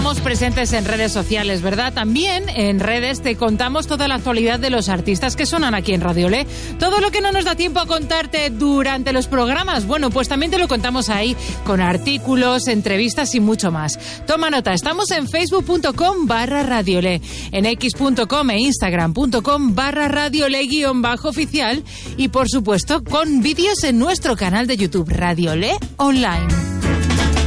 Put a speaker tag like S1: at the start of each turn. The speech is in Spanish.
S1: estamos presentes en redes sociales, ¿verdad? También en redes te contamos toda la actualidad de los artistas que sonan aquí en Radiolé. Todo lo que no nos da tiempo a contarte durante los programas, bueno, pues también te lo contamos ahí con artículos, entrevistas y mucho más. Toma nota, estamos en facebook.com/Radiolé, en x.com e instagram.com/Radiolé_oficial y por supuesto con vídeos en nuestro canal de YouTube Radiolé Online.